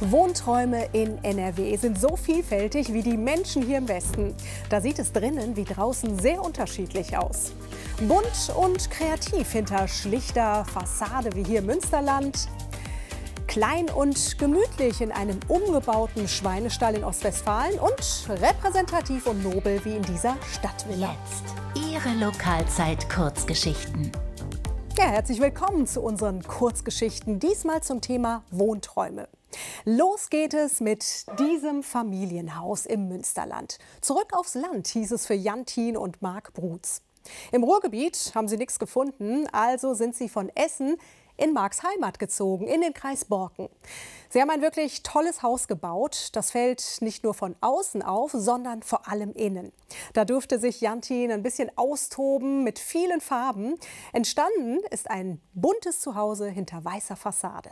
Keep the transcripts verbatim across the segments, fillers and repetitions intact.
Wohnträume in N R W sind so vielfältig wie die Menschen hier im Westen. Da sieht es drinnen wie draußen sehr unterschiedlich aus. Bunt und kreativ hinter schlichter Fassade wie hier im Münsterland. Klein und gemütlich in einem umgebauten Schweinestall in Ostwestfalen und repräsentativ und nobel wie in dieser Stadtvilla. Jetzt Ihre Lokalzeit-Kurzgeschichten. Ja, herzlich willkommen zu unseren Kurzgeschichten, diesmal zum Thema Wohnträume. Los geht es mit diesem Familienhaus im Münsterland. Zurück aufs Land hieß es für Jantin und Marc Brutz. Im Ruhrgebiet haben sie nichts gefunden, also sind sie von Essen in Marcs Heimat gezogen, in den Kreis Borken. Sie haben ein wirklich tolles Haus gebaut. Das fällt nicht nur von außen auf, sondern vor allem innen. Da durfte sich Jantin ein bisschen austoben mit vielen Farben. Entstanden ist ein buntes Zuhause hinter weißer Fassade.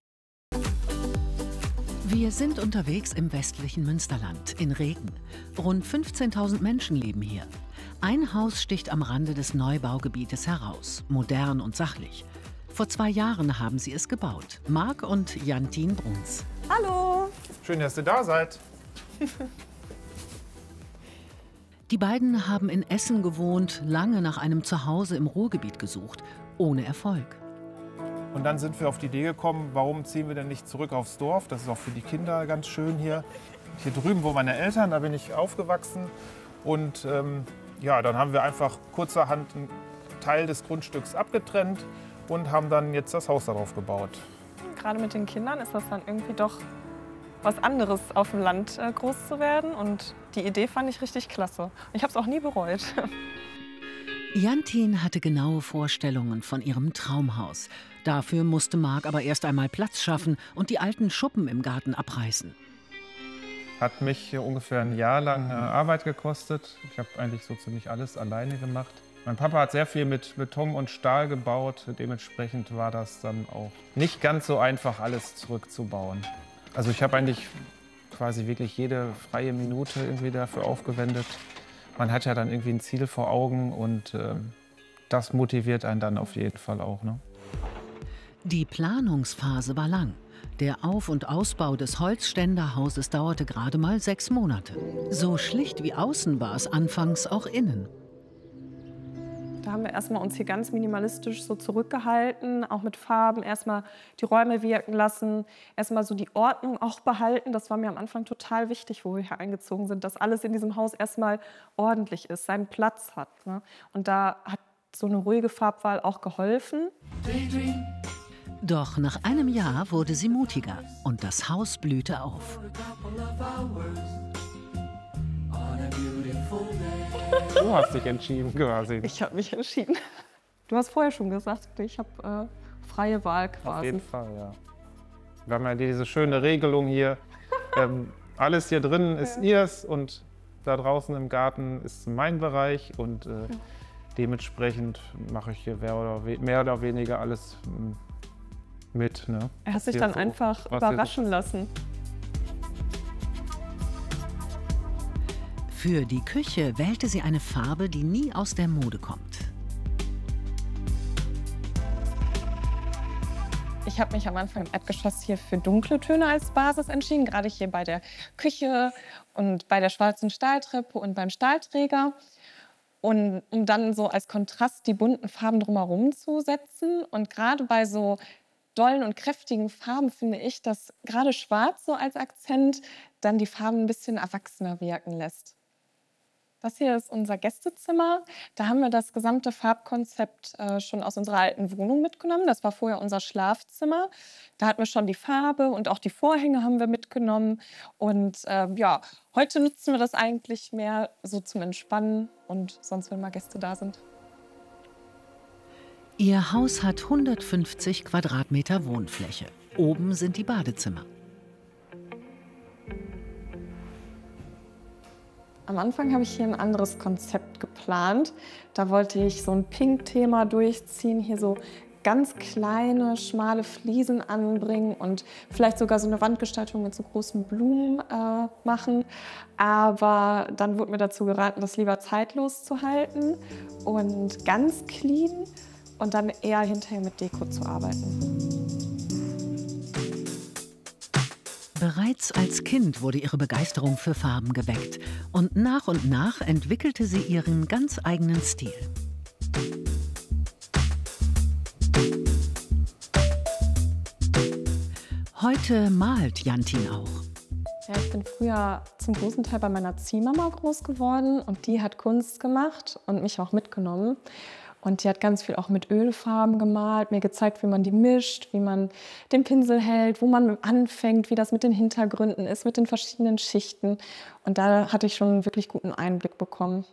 Wir sind unterwegs im westlichen Münsterland, in Regen. Rund fünfzehntausend Menschen leben hier. Ein Haus sticht am Rande des Neubaugebietes heraus, modern und sachlich. Vor zwei Jahren haben sie es gebaut, Marc und Jantin Brutz. Hallo! Schön, dass ihr da seid. Die beiden haben in Essen gewohnt, lange nach einem Zuhause im Ruhrgebiet gesucht, ohne Erfolg. Und dann sind wir auf die Idee gekommen, warum ziehen wir denn nicht zurück aufs Dorf? Das ist auch für die Kinder ganz schön hier. Hier drüben wohnen meine Eltern, da bin ich aufgewachsen. Und ähm, ja, dann haben wir einfach kurzerhand einen Teil des Grundstücks abgetrennt und haben dann jetzt das Haus darauf gebaut. Gerade mit den Kindern ist das dann irgendwie doch was anderes, auf dem Land äh, groß zu werden. Und die Idee fand ich richtig klasse. Ich habe es auch nie bereut. Jantin hatte genaue Vorstellungen von ihrem Traumhaus. Dafür musste Marc aber erst einmal Platz schaffen und die alten Schuppen im Garten abreißen. Hat mich ungefähr ein Jahr lang äh, Arbeit gekostet. Ich habe eigentlich so ziemlich alles alleine gemacht. Mein Papa hat sehr viel mit Beton und Stahl gebaut. Dementsprechend war das dann auch nicht ganz so einfach, alles zurückzubauen. Also ich habe eigentlich quasi wirklich jede freie Minute irgendwie dafür aufgewendet. Man hat ja dann irgendwie ein Ziel vor Augen und äh, das motiviert einen dann auf jeden Fall auch, ne? Die Planungsphase war lang. Der Auf- und Ausbau des Holzständerhauses dauerte gerade mal sechs Monate. So schlicht wie außen war es anfangs auch innen. Da haben wir erstmal uns hier ganz minimalistisch so zurückgehalten, auch mit Farben, erstmal die Räume wirken lassen, erstmal so die Ordnung auch behalten. Das war mir am Anfang total wichtig, wo wir hier eingezogen sind, dass alles in diesem Haus erstmal ordentlich ist, seinen Platz hat, ne? Und da hat so eine ruhige Farbwahl auch geholfen. Doch nach einem Jahr wurde sie mutiger und das Haus blühte auf. Du hast dich entschieden quasi. Ich habe mich entschieden. Du hast vorher schon gesagt, ich habe äh, freie Wahl quasi. Auf jeden Fall, ja. Wir haben ja diese schöne Regelung hier. ähm, alles hier drin ist ja ihrs und da draußen im Garten ist mein Bereich. Und äh, ja. dementsprechend mache ich hier mehr oder, mehr oder weniger alles mit. Ne? Er hat sich dann so einfach überraschen lassen. Für die Küche wählte sie eine Farbe, die nie aus der Mode kommt. Ich habe mich am Anfang im Erdgeschoss hier für dunkle Töne als Basis entschieden, gerade hier bei der Küche und bei der schwarzen Stahltreppe und beim Stahlträger. Und um dann so als Kontrast die bunten Farben drumherum zu setzen. Und gerade bei so dollen und kräftigen Farben finde ich, dass gerade Schwarz so als Akzent dann die Farben ein bisschen erwachsener wirken lässt. Das hier ist unser Gästezimmer. Da haben wir das gesamte Farbkonzept äh, schon aus unserer alten Wohnung mitgenommen. Das war vorher unser Schlafzimmer. Da hatten wir schon die Farbe und auch die Vorhänge haben wir mitgenommen. Und äh, ja, heute nutzen wir das eigentlich mehr so zum Entspannen und sonst, wenn mal Gäste da sind. Ihr Haus hat hundertfünfzig Quadratmeter Wohnfläche. Oben sind die Badezimmer. Am Anfang habe ich hier ein anderes Konzept geplant. Da wollte ich so ein Pink-Thema durchziehen, hier so ganz kleine, schmale Fliesen anbringen und vielleicht sogar so eine Wandgestaltung mit so großen Blumen äh, machen. Aber dann wurde mir dazu geraten, das lieber zeitlos zu halten und ganz clean und dann eher hinterher mit Deko zu arbeiten. Bereits als Kind wurde ihre Begeisterung für Farben geweckt und nach und nach entwickelte sie ihren ganz eigenen Stil. Heute malt Jantin auch. Ja, ich bin früher zum großen Teil bei meiner Ziehmama groß geworden und die hat Kunst gemacht und mich auch mitgenommen. Und die hat ganz viel auch mit Ölfarben gemalt, mir gezeigt, wie man die mischt, wie man den Pinsel hält, wo man anfängt, wie das mit den Hintergründen ist, mit den verschiedenen Schichten. Und da hatte ich schon einen wirklich guten Einblick bekommen.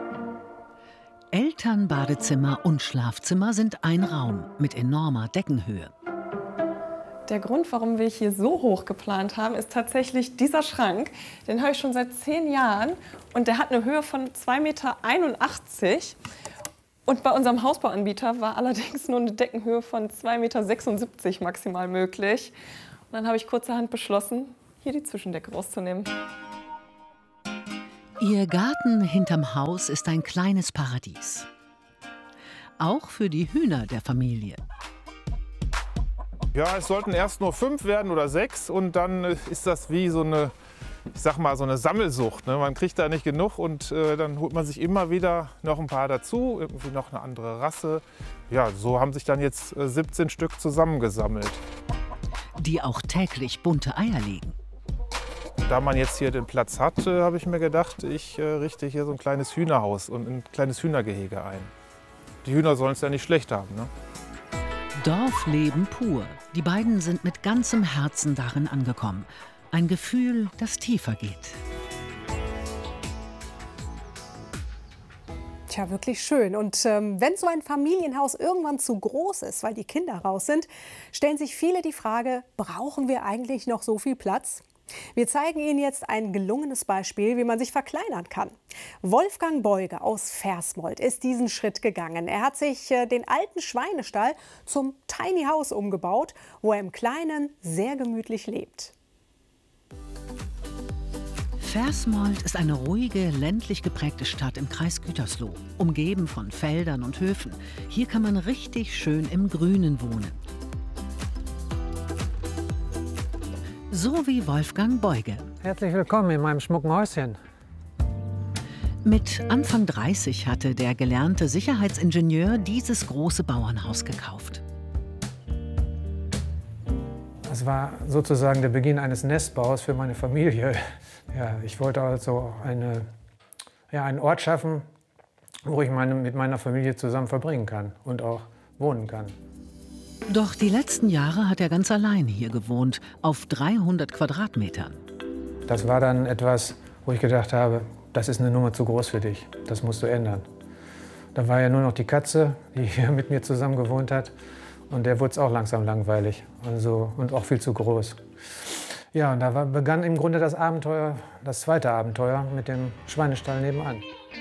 Elternbadezimmer und Schlafzimmer sind ein Raum mit enormer Deckenhöhe. Der Grund, warum wir hier so hoch geplant haben, ist tatsächlich dieser Schrank. Den habe ich schon seit zehn Jahren und der hat eine Höhe von zwei Komma einundachtzig Meter. Und bei unserem Hausbauanbieter war allerdings nur eine Deckenhöhe von zwei Komma sechsundsiebzig Meter maximal möglich. Und dann habe ich kurzerhand beschlossen, hier die Zwischendecke rauszunehmen. Ihr Garten hinterm Haus ist ein kleines Paradies. Auch für die Hühner der Familie. Ja, es sollten erst nur fünf werden oder sechs und dann ist das wie so eine, ich sag mal, so eine Sammelsucht. Ne? Man kriegt da nicht genug und äh, dann holt man sich immer wieder noch ein paar dazu, irgendwie noch eine andere Rasse. Ja, so haben sich dann jetzt äh, siebzehn Stück zusammengesammelt. Die auch täglich bunte Eier legen. Da man jetzt hier den Platz hat, äh, habe ich mir gedacht, ich äh, richte hier so ein kleines Hühnerhaus und ein kleines Hühnergehege ein. Die Hühner sollen es ja nicht schlecht haben, ne? Dorfleben pur. Die beiden sind mit ganzem Herzen darin angekommen. Ein Gefühl, das tiefer geht. Tja, wirklich schön. Und ähm, wenn so ein Familienhaus irgendwann zu groß ist, weil die Kinder raus sind, stellen sich viele die Frage, brauchen wir eigentlich noch so viel Platz? Wir zeigen Ihnen jetzt ein gelungenes Beispiel, wie man sich verkleinern kann. Wolfgang Beuge aus Versmold ist diesen Schritt gegangen. Er hat sich äh, den alten Schweinestall zum Tiny House umgebaut, wo er im Kleinen sehr gemütlich lebt. Versmold ist eine ruhige, ländlich geprägte Stadt im Kreis Gütersloh, umgeben von Feldern und Höfen. Hier kann man richtig schön im Grünen wohnen. So wie Wolfgang Beuge. Herzlich willkommen in meinem schmucken Häuschen. Mit Anfang dreißig hatte der gelernte Sicherheitsingenieur dieses große Bauernhaus gekauft. Das war sozusagen der Beginn eines Nestbaus für meine Familie. Ja, ich wollte also eine, ja, einen Ort schaffen, wo ich meine, mit meiner Familie zusammen verbringen kann und auch wohnen kann. Doch die letzten Jahre hat er ganz allein hier gewohnt, auf dreihundert Quadratmetern. Das war dann etwas, wo ich gedacht habe, das ist eine Nummer zu groß für dich, das musst du ändern. Da war ja nur noch die Katze, die hier mit mir zusammen gewohnt hat. Und der wurde es auch langsam langweilig also, und auch viel zu groß. Ja, und da war, begann im Grunde das Abenteuer, das zweite Abenteuer mit dem Schweinestall nebenan.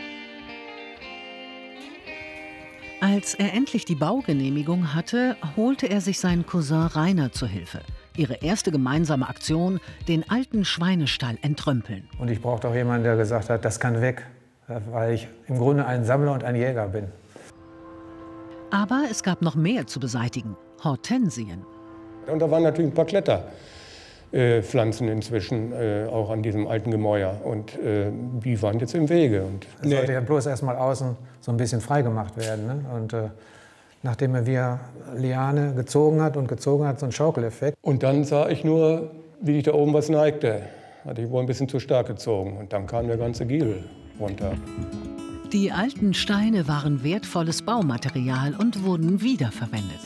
Als er endlich die Baugenehmigung hatte, holte er sich seinen Cousin Rainer zur Hilfe. Ihre erste gemeinsame Aktion, den alten Schweinestall entrümpeln. Und ich brauchte auch jemanden, der gesagt hat, das kann weg, weil ich im Grunde ein Sammler und ein Jäger bin. Aber es gab noch mehr zu beseitigen. Hortensien. Und da waren natürlich ein paar Kletterpflanzen inzwischen äh, auch an diesem alten Gemäuer. Und äh, die waren jetzt im Wege. Und es sollte ja bloß erst mal außen so ein bisschen freigemacht werden. Ne? Und äh, nachdem er via Liane gezogen hat und gezogen hat, so ein Schaukeleffekt. Und dann sah ich nur, wie sich da oben was neigte. Hatte ich wohl ein bisschen zu stark gezogen. Und dann kam der ganze Giebel runter. Die alten Steine waren wertvolles Baumaterial und wurden wiederverwendet.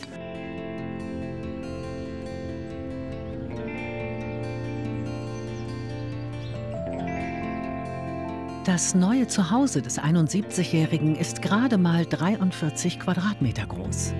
Das neue Zuhause des einundsiebzigjährigen ist gerade mal dreiundvierzig Quadratmeter groß.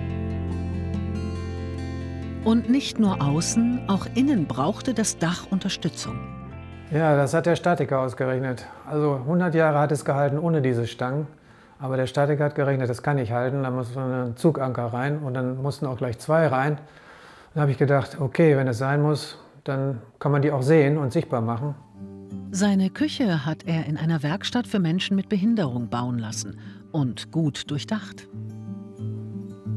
Und nicht nur außen, auch innen brauchte das Dach Unterstützung. Ja, das hat der Statiker ausgerechnet. Also hundert Jahre hat es gehalten ohne diese Stangen. Aber der Statiker hat gerechnet, das kann nicht halten. Da muss ein Zuganker rein und dann mussten auch gleich zwei rein. Dann habe ich gedacht, okay, wenn es sein muss, dann kann man die auch sehen und sichtbar machen. Seine Küche hat er in einer Werkstatt für Menschen mit Behinderung bauen lassen und gut durchdacht.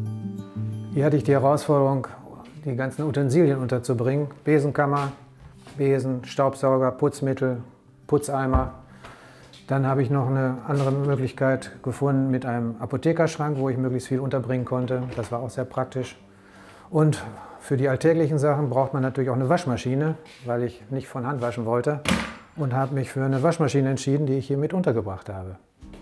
Hier hatte ich die Herausforderung, die ganzen Utensilien unterzubringen. Besenkammer, Besen, Staubsauger, Putzmittel, Putzeimer. Dann habe ich noch eine andere Möglichkeit gefunden mit einem Apothekerschrank, wo ich möglichst viel unterbringen konnte. Das war auch sehr praktisch. Und für die alltäglichen Sachen braucht man natürlich auch eine Waschmaschine, weil ich nicht von Hand waschen wollte. Und habe mich für eine Waschmaschine entschieden, die ich hier mit untergebracht habe.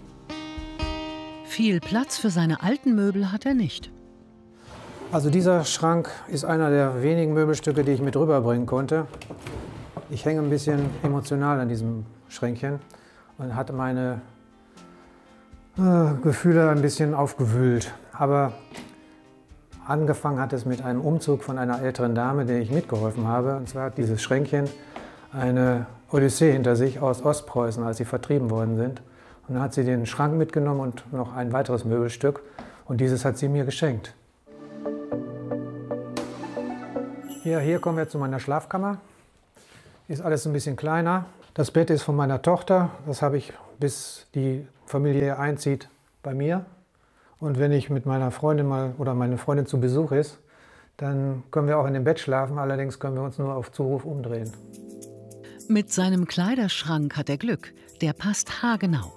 Viel Platz für seine alten Möbel hat er nicht. Also dieser Schrank ist einer der wenigen Möbelstücke, die ich mit rüberbringen konnte. Ich hänge ein bisschen emotional an diesem Schränkchen und hatte meine äh, Gefühle ein bisschen aufgewühlt. Aber angefangen hat es mit einem Umzug von einer älteren Dame, der ich mitgeholfen habe. Und zwar hat dieses Schränkchen eine Odyssee hinter sich aus Ostpreußen, als sie vertrieben worden sind. Und dann hat sie den Schrank mitgenommen und noch ein weiteres Möbelstück. Und dieses hat sie mir geschenkt. Hier, hier kommen wir zu meiner Schlafkammer. Ist alles ein bisschen kleiner. Das Bett ist von meiner Tochter. Das habe ich, bis die Familie hier einzieht, bei mir. Und wenn ich mit meiner Freundin mal oder meine Freundin zu Besuch ist, dann können wir auch in dem Bett schlafen. Allerdings können wir uns nur auf Zuruf umdrehen. Mit seinem Kleiderschrank hat er Glück. Der passt haargenau.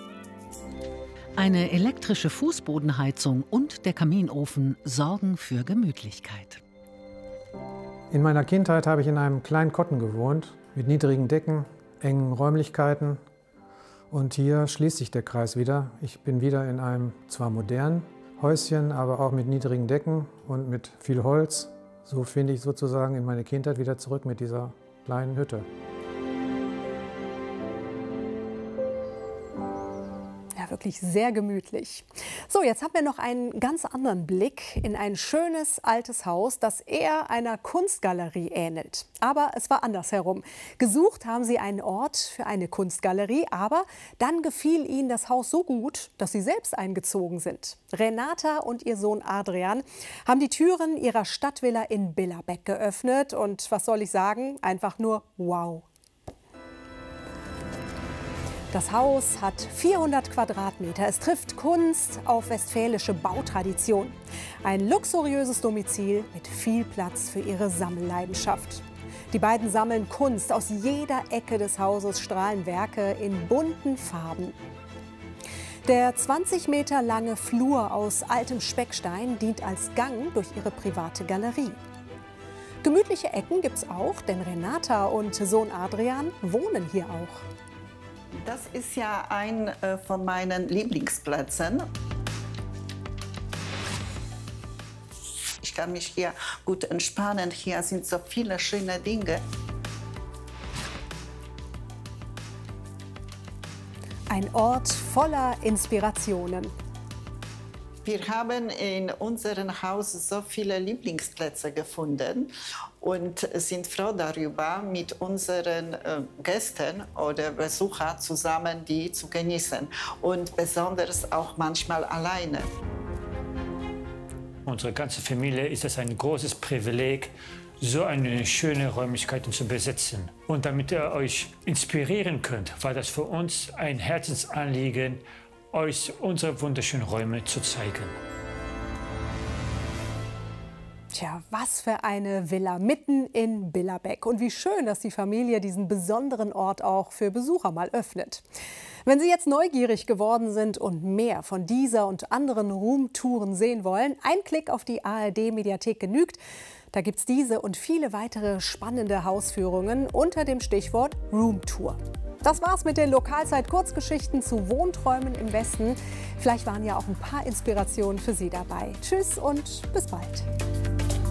Eine elektrische Fußbodenheizung und der Kaminofen sorgen für Gemütlichkeit. In meiner Kindheit habe ich in einem kleinen Kotten gewohnt, mit niedrigen Decken, engen Räumlichkeiten. Und hier schließt sich der Kreis wieder. Ich bin wieder in einem zwar modernen Häuschen, aber auch mit niedrigen Decken und mit viel Holz. So finde ich sozusagen in meine Kindheit wieder zurück mit dieser kleinen Hütte. Ja, wirklich sehr gemütlich. So, jetzt haben wir noch einen ganz anderen Blick in ein schönes altes Haus, das eher einer Kunstgalerie ähnelt. Aber es war andersherum. Gesucht haben sie einen Ort für eine Kunstgalerie, aber dann gefiel ihnen das Haus so gut, dass sie selbst eingezogen sind. Renata und ihr Sohn Adrian haben die Türen ihrer Stadtvilla in Billerbeck geöffnet und was soll ich sagen, einfach nur wow. Das Haus hat vierhundert Quadratmeter. Es trifft Kunst auf westfälische Bautradition. Ein luxuriöses Domizil mit viel Platz für ihre Sammelleidenschaft. Die beiden sammeln Kunst. Aus jeder Ecke des Hauses strahlen Werke in bunten Farben. Der zwanzig Meter lange Flur aus altem Speckstein dient als Gang durch ihre private Galerie. Gemütliche Ecken gibt's auch, denn Renata und Sohn Adrian wohnen hier auch. Das ist ja ein äh, von meinen Lieblingsplätzen. Ich kann mich hier gut entspannen. Hier sind so viele schöne Dinge. Ein Ort voller Inspirationen. Wir haben in unserem Haus so viele Lieblingsplätze gefunden und sind froh darüber, mit unseren äh, Gästen oder Besuchern zusammen die zu genießen und besonders auch manchmal alleine. Unsere ganze Familie ist es ein großes Privileg, so eine schöne Räumlichkeiten zu besitzen. Und damit ihr euch inspirieren könnt, war das für uns ein Herzensanliegen, euch unsere wunderschönen Räume zu zeigen. Tja, was für eine Villa mitten in Billerbeck. Und wie schön, dass die Familie diesen besonderen Ort auch für Besucher mal öffnet. Wenn Sie jetzt neugierig geworden sind und mehr von dieser und anderen Roomtouren sehen wollen, ein Klick auf die A R D-Mediathek genügt. Da gibt es diese und viele weitere spannende Hausführungen unter dem Stichwort Roomtour. Das war's mit den Lokalzeit-Kurzgeschichten zu Wohnträumen im Westen. Vielleicht waren ja auch ein paar Inspirationen für Sie dabei. Tschüss und bis bald.